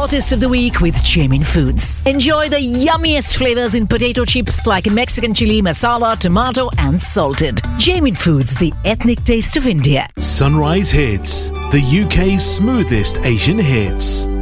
saltiest of the week with Jamin Foods. Enjoy the yummiest flavors in potato chips like Mexican chili, masala, tomato and salted. Jamin Foods, the ethnic taste of India. Sunrise Hits, the UK's smoothest Asian hits.